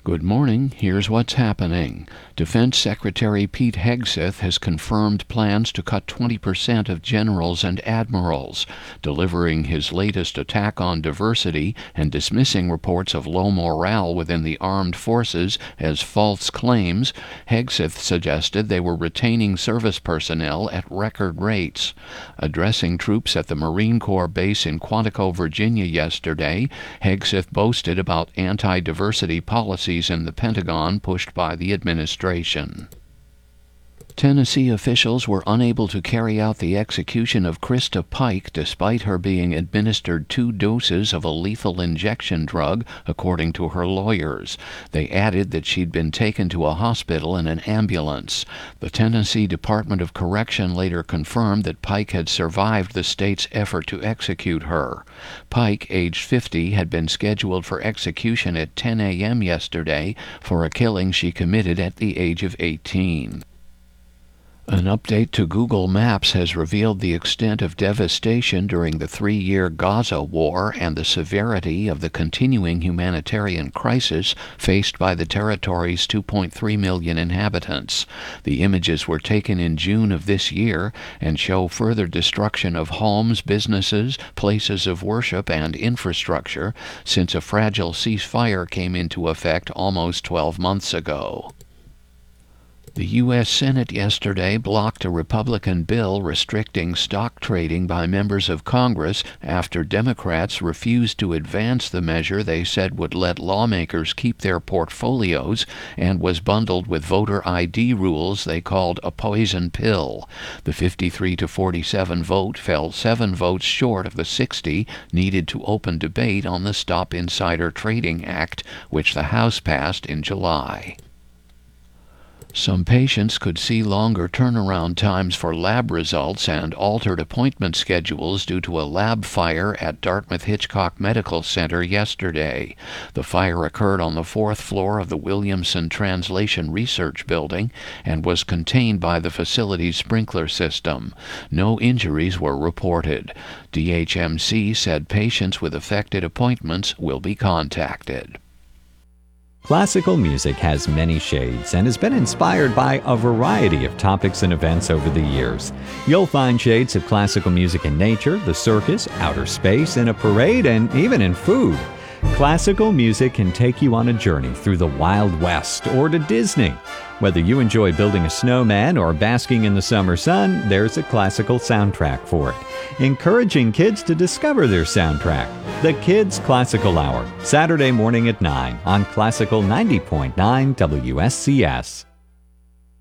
Good morning. Here's what's happening. Defense Secretary Pete Hegseth has confirmed plans to cut 20% of generals and admirals, delivering his latest attack on diversity and dismissing reports of low morale within the armed forces as false claims. Hegseth suggested they were retaining service personnel at record rates. Addressing troops at the Marine Corps base in Quantico, Virginia yesterday, Hegseth boasted about anti-diversity policies in the Pentagon pushed by the administration. Tennessee officials were unable to carry out the execution of Krista Pike despite her being administered 2 doses of a lethal injection drug, according to her lawyers. They added that she'd been taken to a hospital in an ambulance. The Tennessee Department of Correction later confirmed that Pike had survived the state's effort to execute her. Pike, aged 50, had been scheduled for execution at 10 a.m. yesterday for a killing she committed at the age of 18. An update to Google Maps has revealed the extent of devastation during the 3-year Gaza war and the severity of the continuing humanitarian crisis faced by the territory's 2.3 million inhabitants. The images were taken in June of this year and show further destruction of homes, businesses, places of worship, and infrastructure since a fragile ceasefire came into effect almost 12 months ago. The U.S. Senate yesterday blocked a Republican bill restricting stock trading by members of Congress after Democrats refused to advance the measure they said would let lawmakers keep their portfolios and was bundled with voter ID rules they called a poison pill. The 53-47 vote fell 7 votes short of the 60 needed to open debate on the Stop Insider Trading Act, which the House passed in July. Some patients could see longer turnaround times for lab results and altered appointment schedules due to a lab fire at Dartmouth-Hitchcock Medical Center yesterday. The fire occurred on the 4th floor of the Williamson Translation Research Building and was contained by the facility's sprinkler system. No injuries were reported. DHMC said patients with affected appointments will be contacted. Classical music has many shades and has been inspired by a variety of topics and events over the years. You'll find shades of classical music in nature, the circus, outer space, in a parade, and even in food. Classical music can take you on a journey through the Wild West or to Disney. Whether you enjoy building a snowman or basking in the summer sun, there's a classical soundtrack for it. Encouraging kids to discover their soundtrack. The Kids Classical Hour, Saturday morning at 9 on Classical 90.9 WSCS.